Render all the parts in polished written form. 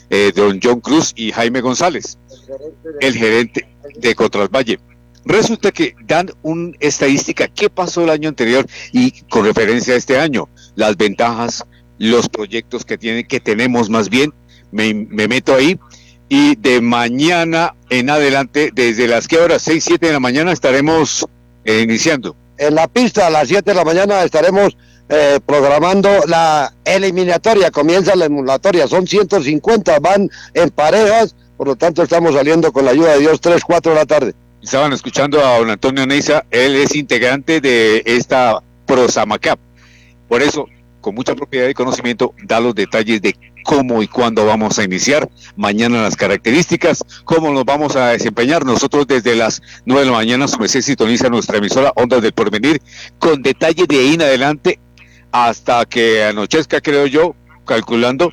don John Cruz y Jaime González, el gerente de Contralvalle. Resulta que dan una estadística, qué pasó el año anterior y con referencia a este año, las ventajas, los proyectos que tenemos más bien, me meto ahí, y de mañana en adelante, desde las ¿qué horas? 6, 7 de la mañana estaremos iniciando. En la pista a las 7 de la mañana estaremos programando la eliminatoria, comienza la eliminatoria, son 150, van en parejas, por lo tanto estamos saliendo con la ayuda de Dios 3, 4 de la tarde. Estaban escuchando a don Antonio Neiza, él es integrante de esta Prosamacap, por eso, con mucha propiedad y conocimiento, da los detalles de cómo y cuándo vamos a iniciar, mañana las características, cómo nos vamos a desempeñar. Nosotros desde las 9 de la mañana, su merced sintoniza nuestra emisora Ondas del Porvenir, con detalles de ahí en adelante, hasta que anochezca, creo yo, calculando,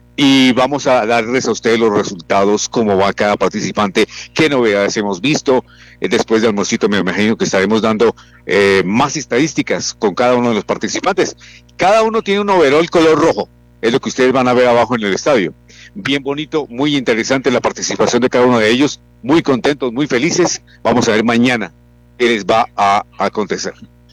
y vamos a darles a ustedes los resultados, cómo va cada participante, qué novedades hemos visto. Después del almuercito me imagino que estaremos dando más estadísticas con cada uno de los participantes. Cada uno tiene un overol color rojo, es lo que ustedes van a ver abajo en el estadio. Bien bonito, muy interesante la participación de cada uno de ellos, muy contentos, muy felices. Vamos a ver mañana qué les va a acontecer.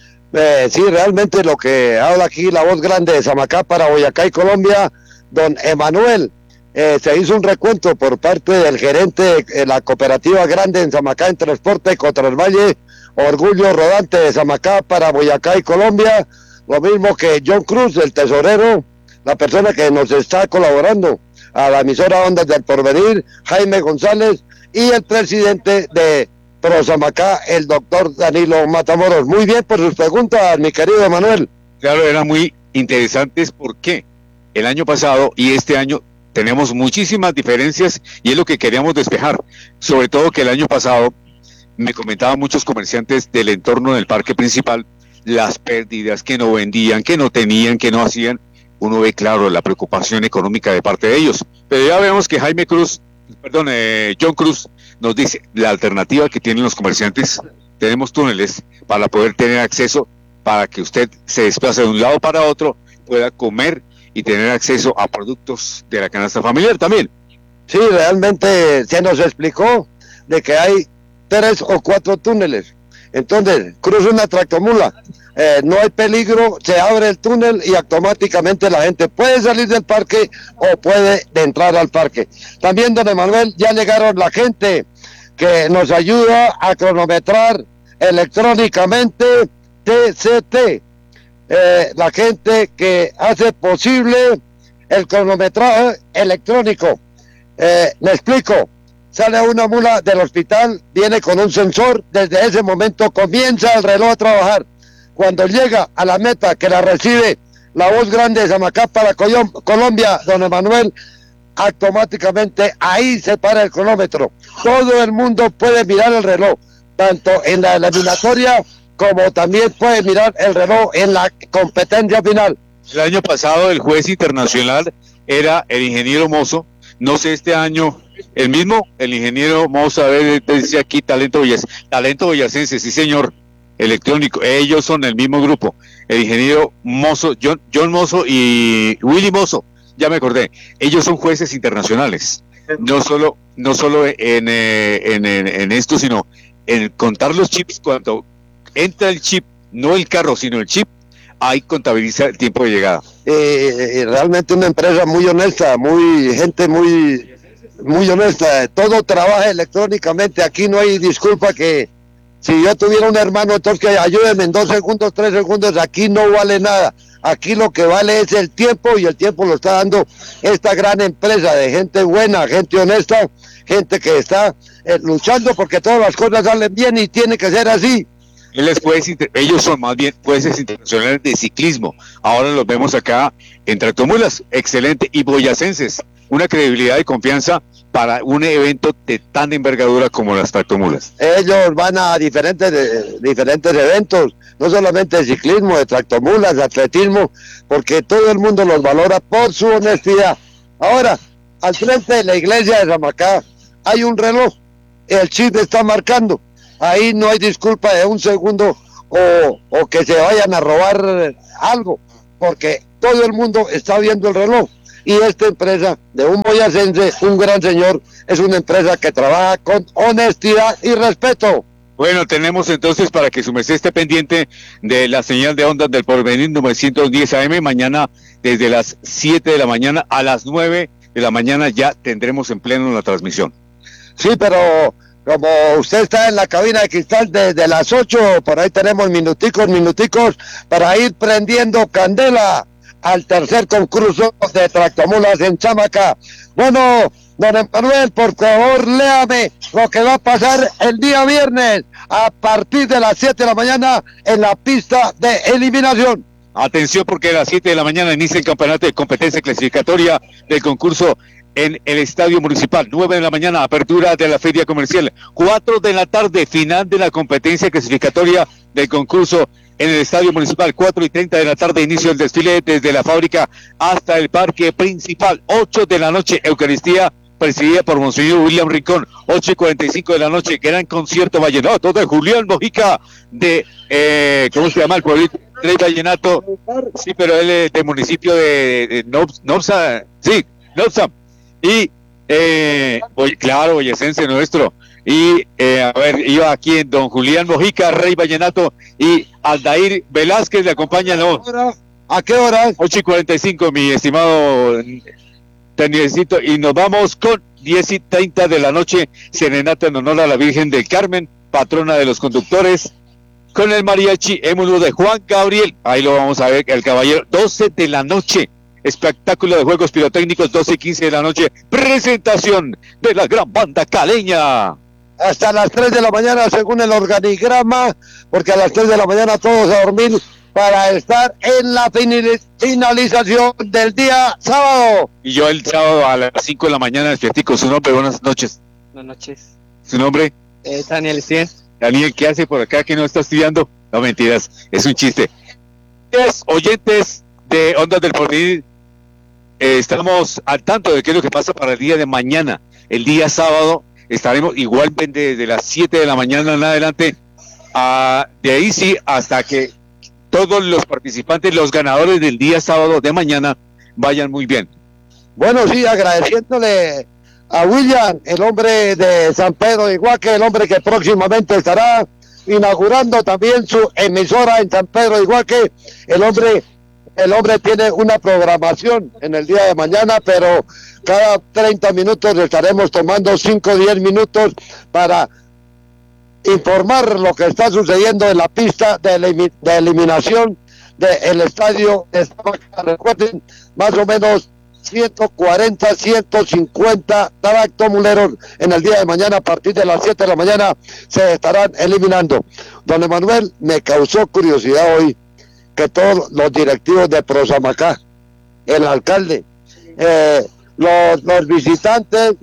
Sí, realmente lo que habla aquí la voz grande de Samacá para Boyacá y Colombia, don Emanuel, se hizo un recuento por parte del gerente de la cooperativa grande en Samacá en transporte Contralvalle, orgullo rodante de Samacá para Boyacá y Colombia, lo mismo que John Cruz, el tesorero, la persona que nos está colaborando a la emisora Ondas del Porvenir, Jaime González, y el presidente de Prosamacá, el doctor Danilo Matamoros. Muy bien por sus preguntas, mi querido Emanuel. Claro, eran muy interesantes porque el año pasado y este año tenemos muchísimas diferencias y es lo que queríamos despejar. Sobre todo que el año pasado me comentaban muchos comerciantes del entorno del parque principal las pérdidas, que no vendían, que no tenían, que no hacían. Uno ve claro la preocupación económica de parte de ellos. Pero ya vemos que John Cruz nos dice la alternativa que tienen los comerciantes. Tenemos túneles para poder tener acceso, para que usted se desplace de un lado para otro, pueda comer y tener acceso a productos de la canasta familiar también. Sí, realmente se nos explicó de que hay 3 o 4 túneles. Entonces, cruza una tractomula, no hay peligro, se abre el túnel y automáticamente la gente puede salir del parque o puede entrar al parque. También, don Emanuel, ya llegaron la gente que nos ayuda a cronometrar electrónicamente TCT. La gente que hace posible el cronometraje electrónico. Le explico. Sale una mula del hospital, viene con un sensor, desde ese momento comienza el reloj a trabajar. Cuando llega a la meta que la recibe la voz grande de Samacá para Colombia, don Emanuel, automáticamente ahí se para el cronómetro. Todo el mundo puede mirar el reloj, tanto en la eliminatoria como también puede mirar el reloj en la competencia final. El año pasado el juez internacional era el ingeniero Mozo. No sé, este año el mismo, el ingeniero Mozo, a ver, decía aquí Talento Boyacense, sí señor, electrónico, ellos son el mismo grupo, el ingeniero Mozo, John Mozo y Willy Mozo, ya me acordé, ellos son jueces internacionales, no solo en esto, sino en contar los chips. Cuando entra el chip, no el carro, sino el chip, ahí contabiliza el tiempo de llegada. Realmente una empresa muy honesta, gente muy honesta, todo trabaja electrónicamente, aquí no hay disculpa que si yo tuviera un hermano, entonces que ayúdenme en 2 segundos, 3 segundos, aquí no vale nada, aquí lo que vale es el tiempo, y el tiempo lo está dando esta gran empresa de gente buena, gente honesta, gente que está luchando porque todas las cosas salen bien y tiene que ser así. Ellos son más bien jueces internacionales de ciclismo. Ahora los vemos acá en tractomulas, excelente, y boyacenses, una credibilidad y confianza para un evento de tan envergadura como las tractomulas. Ellos van a diferentes eventos, no solamente de ciclismo, de tractomulas, de atletismo, porque todo el mundo los valora por su honestidad. Ahora, al frente de la iglesia de Samacá hay un reloj, el chip está marcando. Ahí no hay disculpa de un segundo o que se vayan a robar algo, porque todo el mundo está viendo el reloj. Y esta empresa de un boyacense, un gran señor, es una empresa que trabaja con honestidad y respeto. Bueno, tenemos entonces para que su merced esté pendiente de la señal de ondas del Porvenir 910 AM. Mañana desde las 7 de la mañana a las 9 de la mañana ya tendremos en pleno la transmisión. Sí, pero como usted está en la cabina de cristal desde las 8, por ahí tenemos minuticos para ir prendiendo candela al tercer concurso de tractomulas en Samacá. Bueno, don Emanuel, por favor, léame lo que va a pasar el día viernes a partir de las 7 de la mañana en la pista de eliminación. Atención, porque a las 7 de la mañana inicia el campeonato de competencia clasificatoria del concurso en el Estadio Municipal. 9 de la mañana, apertura de la feria comercial. 4 de la tarde, final de la competencia clasificatoria del concurso en el Estadio Municipal. 4:30 de la tarde, inicio del desfile desde la fábrica hasta el parque principal. 8 de la noche, Eucaristía presidida por Monseñor William Rincón. 8:45 de la noche, gran concierto vallenato de Julián Mojica de, ¿cómo se llama el pueblito? Rey Vallenato, sí, pero él es del municipio de Nopsa, sí, Nopsa. Y, claro, boyacense nuestro. Y, a ver, iba aquí en don Julián Mojica, Rey Vallenato, y Aldair Velázquez le acompaña, ¿no? ¿A qué hora? 8:45, mi estimado Teniecito, y nos vamos con 10:30 de la noche, serenata en honor a la Virgen del Carmen, patrona de los conductores, con el mariachi émulo de Juan Gabriel. Ahí lo vamos a ver, el caballero. 12 de la noche, espectáculo de juegos pirotécnicos. 12:15 de la noche, presentación de la gran banda caleña. Hasta las 3 de la mañana según el organigrama, porque a las 3 de la mañana todos a dormir para estar en la finalización del día sábado. Y yo el sábado a las 5 de la mañana despiertico. Su nombre, buenas noches. Buenas noches. ¿Su nombre? Daniel Cien. Daniel, ¿qué hace por acá que no está estudiando? No, mentiras, es un chiste. Oyentes de Ondas del Porvenir, estamos al tanto de qué es lo que pasa para el día de mañana. El día sábado estaremos igualmente desde las 7 de la mañana en adelante, de ahí sí hasta que todos los participantes, los ganadores del día sábado de mañana, vayan muy bien. Bueno, sí, agradeciéndole a William, el hombre de San Pedro de Iguaque, el hombre que próximamente estará inaugurando también su emisora en San Pedro de Iguaque. El hombre tiene una programación en el día de mañana, pero cada 30 minutos estaremos tomando 5 o 10 minutos para informar lo que está sucediendo en la pista de eliminación del estadio de Samacá. Recuerden, más o menos 140, 150 tractomuleros en el día de mañana. A partir de las 7 de la mañana se estarán eliminando. Don Emanuel, me causó curiosidad hoy que todos los directivos de Prosamacá, el alcalde, los visitantes,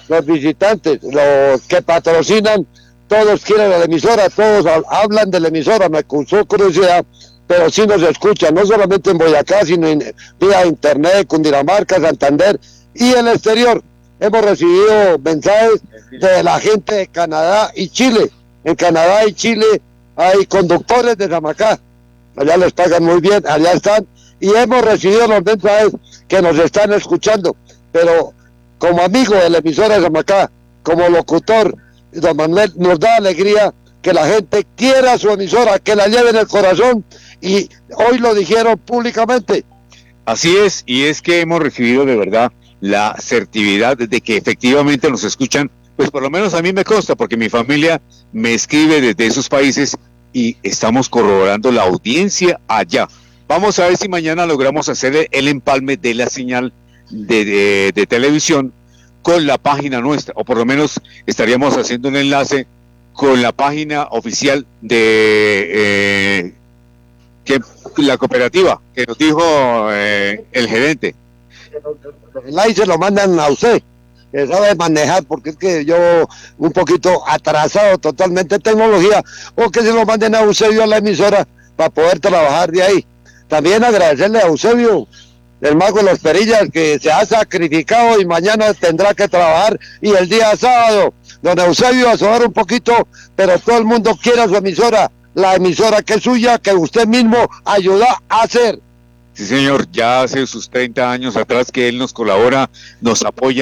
los que patrocinan, todos quieren la emisora, todos hablan de la emisora. Me causó curiosidad, pero sí nos escuchan, no solamente en Boyacá, sino vía internet, Cundinamarca, Santander y el exterior. Hemos recibido mensajes de la gente de Canadá y Chile. En Canadá y Chile hay conductores de Samacá, allá les pagan muy bien, allá están, y hemos recibido los mensajes que nos están escuchando. Pero como amigo de la emisora de Samacá, como locutor, don Manuel, nos da alegría que la gente quiera su emisora, que la lleve en el corazón, y hoy lo dijeron públicamente. Así es, y es que hemos recibido de verdad la certidumbre de que efectivamente nos escuchan, pues por lo menos a mí me consta, porque mi familia me escribe desde esos países y estamos corroborando la audiencia allá. Vamos a ver si mañana logramos hacer el empalme de la señal de televisión con la página nuestra, o por lo menos estaríamos haciendo un enlace con la página oficial de que la cooperativa que nos dijo el gerente. El ahí se lo mandan a usted, que sabe manejar, porque es que yo un poquito atrasado totalmente en tecnología, o que se lo manden a Eusebio a la emisora para poder trabajar de ahí. También agradecerle a Eusebio, el mago de las perillas, que se ha sacrificado y mañana tendrá que trabajar, y el día sábado, don Eusebio, a sobar un poquito, pero todo el mundo quiere su emisora, la emisora que es suya, que usted mismo ayuda a hacer. Sí, señor, ya hace sus 30 años atrás que él nos colabora, nos apoya